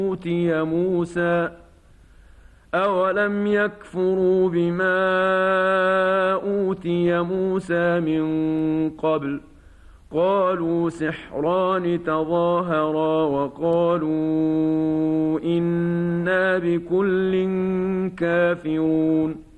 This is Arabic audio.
أوتي موسى أولم يكفروا بما أوتي موسى من قبل قالوا سحران تظاهرا وقالوا إنا بكل كافرون